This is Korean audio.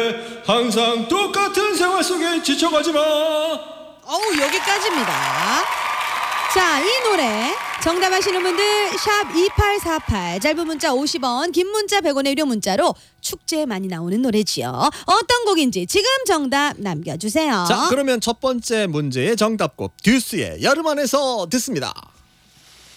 항상 똑같은 생활 속에 지쳐가지 마. 여기까지입니다. 자, 이 노래 정답 아시는 분들 샵 2848 짧은 문자 50원 긴 문자 100원의 유료 문자로 축제에 많이 나오는 노래지요. 어떤 곡인지 지금 정답 남겨주세요. 자, 그러면 첫 번째 문제의 정답곡 듀스의 여름 안에서 듣습니다.